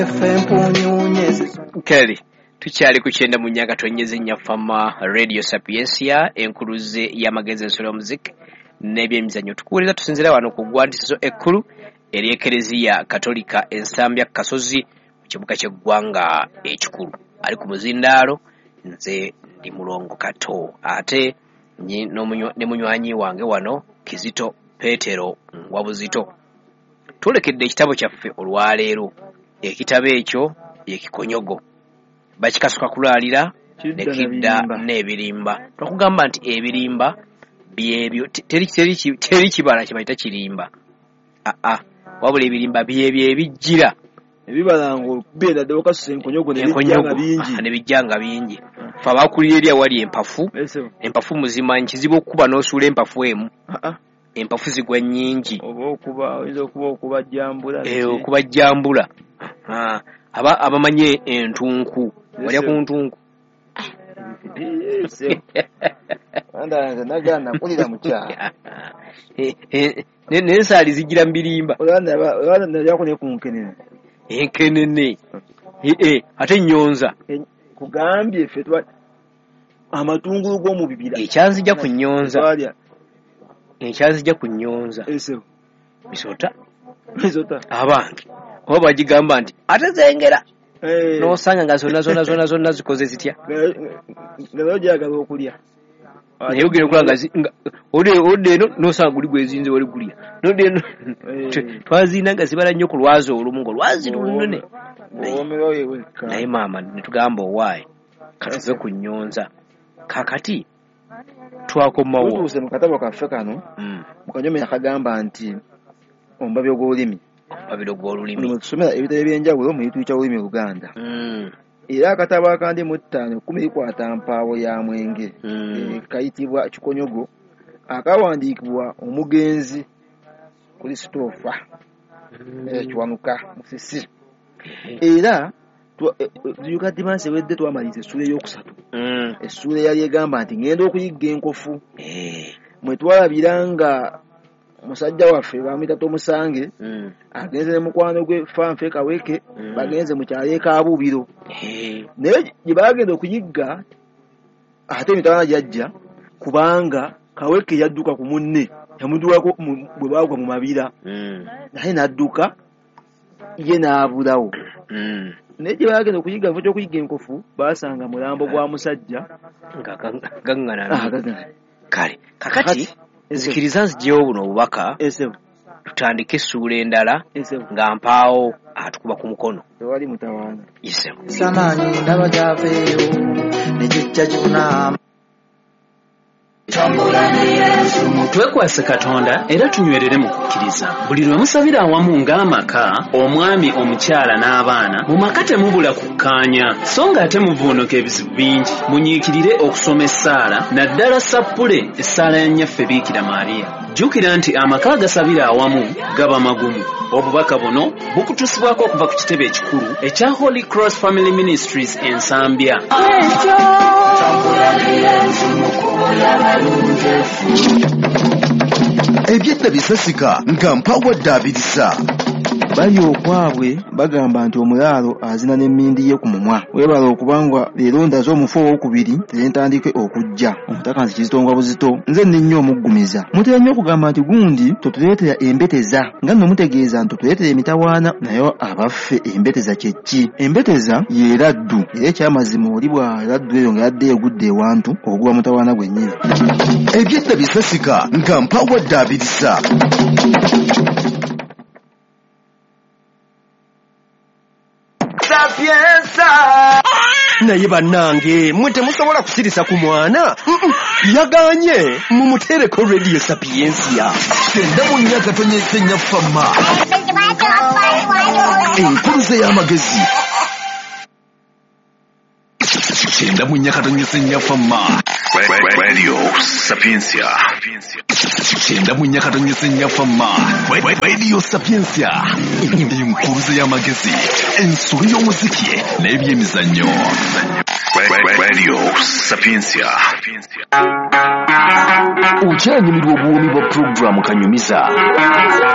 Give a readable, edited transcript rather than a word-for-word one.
Kelly tukyali ku kyenda mu nnyaka tonyeze nnyafama Radio Sapiensia enkuluze y'amagezi ensolo y'omuziki n'ebyemizannyo tukuwulira tusinzira wano ku ggwandiisizo ekkulu ery'Ekereziya Katolika ensambya Kasozi mu kibuga ky'eggwanga ekikulu ali ku muzindaalo nze ndi Mulongo Kato ate ne munywanyi wange wano Kizito Petero Wabuzito tulekedde ekitabo kyaffe olwaleero ekitabo ekyo yekikonyogo bakikasuka kulaalira nekidda n'ebirimba twakugamba nti ebirimba byebyo teri kibala kibayita kirimba wabula ebirimba byebyo ebijjira ebibalanga benda de okasusa enkonyogo nebijjanga bingi fe abakulira eri awali empafu muzima nkizibu okukuba n'osuula empafu emu empafu zigwa nnyingi okubajjambula abamanye entunku walya ku ntunku n'ensaali zigira mu birimba enkenene ate ennyonza kugambye ffe amatungulu g'omu bibira ekyanzijja ku nnyonza misota abange oba bagigamba nti ate zengera n'osanga nga zonna zikoze zitya nga gyagala okulya naye ogenda okulaba nga odde eno n'osanga guli gwezinze wali gulya nodde eno twaziina nga zibala nnyo ku lwazi olumu ng'olwazi lunene naye maama netugamba owaayi katuve ku nnyonza kakati twakomawo tutuuse mu katabo kaffe kano mukanyome yakagamba nti omubabiro gw'olulimi tusomera ebitabo ebyenjawulo mu kitundu ky'olulimi Luganda era akatabo akandi mu 5 likwata mpaawo ya mwenge kayitibwa Kikonyogo akawandiikibwa omugenzi Christopher Kiwanuka Musisi era tuyuka dimansi ewedde twamaliza essuula ey'okusatu essuula eyali egamba nti ngenda okuyigga enkofu mwe twalabira nga musajja waffe bamuyita Tomusange agenze ne mukwano gwe Fanfe Kaweke bagenze mu kyalo Kaabubiro naye gye bagenda okuyigga ate emitawana gyajja kubanga Kaweke yadduka ku munne yamuddukako bwe baagwa mu mabira naye n'adduka ye n'abulawo naye gye bagenda okuyigga nfo ky'okuyigga enkofu baasanga mulambo gwa musajja gaŋŋana kale kakati zikiriza nzigyewo buno obubaka tutandike essuula endala nga mpaawo atukuba ku mukono tewali mutawaana samaanyi ndaba gyafeeyo ne kijja kyonna twekwase Katonda era tunywerere mu kukkiriza buli lwe musabira awamu ng'amaka omwami omukyala n'abaana mu maka temubula kukkaanya so nga ate muvuunuka ebizibu bingi munyiikirire okusoma essaala naddala sappule essaala ya nnyaffe Biikira Maariya jjukira nti amaka agasabira awamu gaba magumu obubaka buno bukutusibwako okuva ku kitebe ekikulu ekya Holy Cross Family Ministries ensambya ebyedda bisasika nga mpawadde abirisa bali okwabwe bagamba nti omulaalo azina n'emmindi ye ku mumwa webala okubangwa leero ndaze omufu owokubiri tentandike okujja omutakanzi Kizito Buzito nze nninnyo omuggumiza mutera nnyo okugamba nti gundi totuleetera embeteza nga nno mutegeeza nti totuleetera emitawaana naye abaffe embeteza kye ki embeteza yeeraddu era ekyamazima oli bw'aladdu eyo nga yadde egudde ewantu oguba mutawaana gwennyini ebyedda bisasika nga mpawadde abirisa naye bannange mwe temusobola kusirisa ku mwana yaganye mumutereko Radio Sapiensia kyenda mu nnyaka tonyeze nnyafama enkuluze y'amagezi kyenda mu nnyaka tonyeze nnyafama Radio Sapiensia kyenda mu nnyaka tonyeze nnyafama Radio Sapiensia enkuluze y'amagezi ensolo y'omuziki n'ebyemizannyo Radio Sapiensia okyanyumirwa obuwoomi bwa pulogulaamu kanyumiza